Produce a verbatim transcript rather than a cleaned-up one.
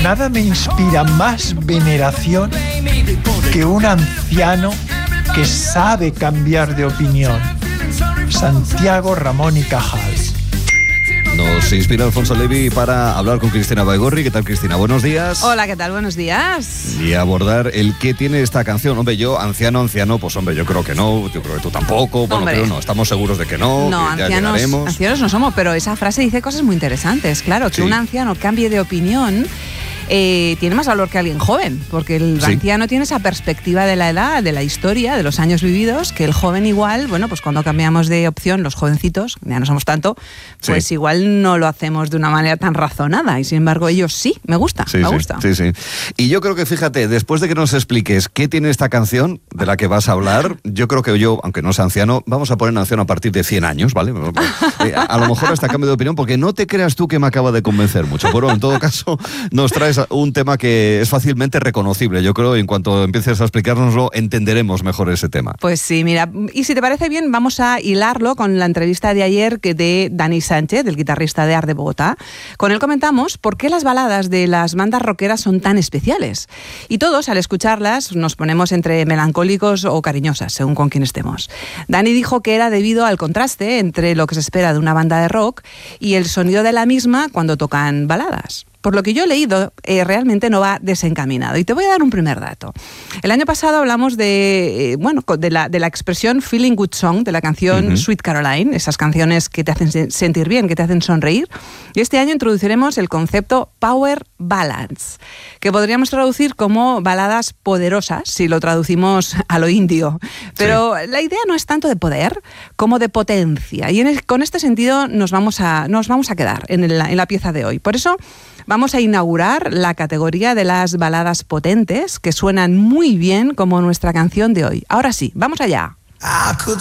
Nada me inspira más veneración que un anciano que sabe cambiar de opinión. Santiago Ramón y Cajal. Nos inspira Alfonso Levi para hablar con Cristina Baigorri. ¿Qué tal, Cristina? Buenos días. Hola, ¿qué tal? Buenos días. Y abordar el qué tiene esta canción. Hombre, yo, anciano, anciano, pues hombre, yo creo que no, yo creo que tú tampoco, bueno, hombre. pero no, estamos seguros de que no, No, que ya ancianos, llegaremos. ancianos no somos, pero esa frase dice cosas muy interesantes. Claro, que Sí. un anciano cambie de opinión eh, tiene más valor que alguien joven, porque el Sí. anciano tiene esa perspectiva de la edad, de la historia, de los años vividos, que el joven igual, bueno, pues cuando cambiamos de opción, los jovencitos, ya no somos tanto, pues Sí. igual no lo hacemos de una manera tan razonada, y sin embargo ellos sí, me gusta, Sí, me sí, gusta. sí, sí. Y yo creo que, fíjate, después de que nos expliques qué tiene esta canción de la que vas a hablar, yo creo que yo, aunque no sea anciano, vamos a poner anciano a partir de cien años, ¿vale? Eh, a, a lo mejor hasta cambio de opinión, porque no te creas tú que me acaba de convencer mucho. Pero en todo caso, nos traes un tema que es fácilmente reconocible. Yo creo que en cuanto empieces a explicárnoslo, entenderemos mejor ese tema. Pues sí, mira, y si te parece bien, vamos a hilarlo con la entrevista de ayer que de Dani Sánchez, del guitarrista de Art de Bogotá. Con él comentamos por qué las baladas de las bandas rockeras son tan especiales. Y todos, al escucharlas, nos ponemos entre melancólicos o cariñosas, según con quién estemos. Dani dijo que era debido al contraste entre lo que se espera de una banda de rock y el sonido de la misma cuando tocan baladas. Por lo que yo he leído, eh, realmente no va desencaminado. Y te voy a dar un primer dato. El año pasado hablamos de, eh, bueno, de la, de la expresión Feeling Good Song, de la canción uh-huh. Sweet Caroline, esas canciones que te hacen sentir bien, que te hacen sonreír. Y este año introduciremos el concepto Power Ballads, que podríamos traducir como baladas poderosas, si lo traducimos a lo indio. Pero sí. La idea no es tanto de poder como de potencia. Y en el, con este sentido nos vamos a, nos vamos a quedar en, el, en la pieza de hoy. Por eso vamos a inaugurar la categoría de las baladas potentes, que suenan muy bien como nuestra canción de hoy. Ahora sí, vamos allá. I could